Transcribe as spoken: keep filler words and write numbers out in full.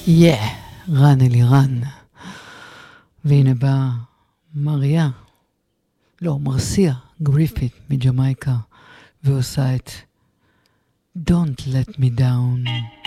יא, רן אלירן. והנה באה מריה, לא, מרסיה גריפית מג'מייקה, ועושה את Don't Let Me Down.